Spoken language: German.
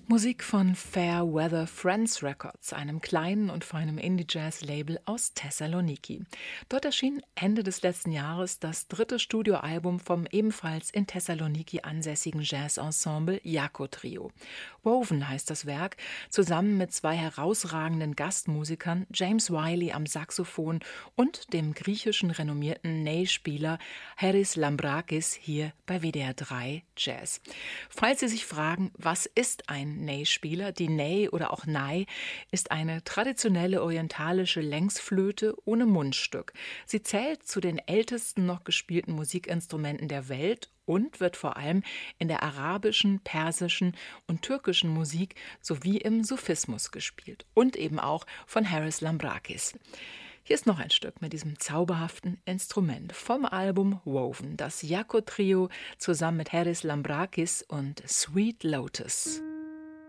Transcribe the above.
Musik von Fair Weather Friends Records, einem kleinen und feinen Indie-Jazz-Label aus Thessaloniki. Dort erschien Ende des letzten Jahres das dritte Studioalbum vom ebenfalls in Thessaloniki ansässigen Jazz-Ensemble Yako Trio. Woven heißt das Werk, zusammen mit zwei herausragenden Gastmusikern, James Wiley am Saxophon und dem griechischen renommierten Ney-Spieler Haris Lambrakis hier bei WDR 3 Jazz. Falls Sie sich fragen, was ist ein Ney-Spieler? Die Ney oder auch Nai ist eine traditionelle orientalische Längsflöte ohne Mundstück. Sie zählt zu den ältesten noch gespielten Musikinstrumenten der Welt und wird vor allem in der arabischen, persischen und türkischen Musik sowie im Sufismus gespielt und eben auch von Haris Lambrakis. Hier ist noch ein Stück mit diesem zauberhaften Instrument vom Album Woven, das Yako Trio zusammen mit Haris Lambrakis und Sweet Lotus.